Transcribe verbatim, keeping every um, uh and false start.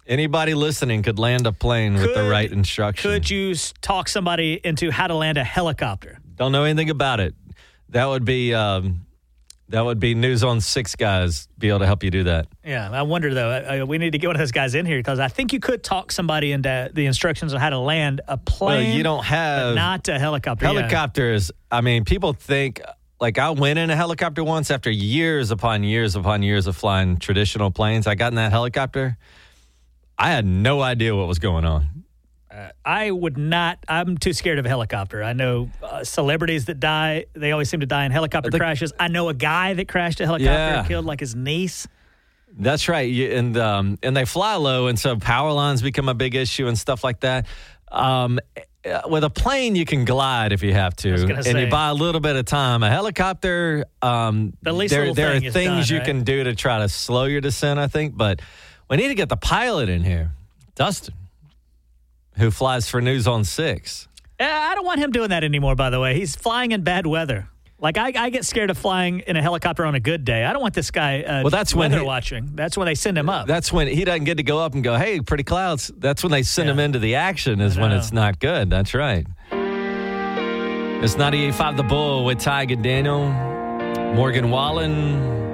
Anybody listening could land a plane Could- with the right instructions. Could you s- talk somebody into how to land a helicopter? Don't know anything about it. That would be um, that would be News on Six guys be able to help you do that. Yeah, I wonder, though. I, I, we need to get one of those guys in here because I think you could talk somebody into the instructions on how to land a plane. Well, you don't have but not a helicopter. Yeah. helicopters. I mean, people think like I went in a helicopter once after years upon years upon years of flying traditional planes. I got in that helicopter. I had no idea what was going on. Uh, I would not. I'm too scared of a helicopter. I know uh, celebrities that die. They always seem to die in helicopter The- crashes. I know a guy that crashed a helicopter Yeah. and killed like his niece. That's right. You, and um, and they fly low, and so power lines become a big issue and stuff like that. Um, uh, with a plane, you can glide if you have to, was gonna and say. you buy a little bit of time. A helicopter, um, The least there, little there thing are is things done, you right? can do to try to slow your descent, I think. But we need to get the pilot in here, Dustin, who flies for News on Six. Uh, I don't want him doing that anymore, by the way. He's flying in bad weather. Like, I, I get scared of flying in a helicopter on a good day. I don't want this guy uh, Well, that's when weather he- watching. That's when they send him up. That's when he doesn't get to go up and go, hey, pretty clouds. That's when they send Yeah. him into the action is when know. it's not good. That's right. It's ninety-eight point five The Bull with Ty and Daniel, Morgan Wallen.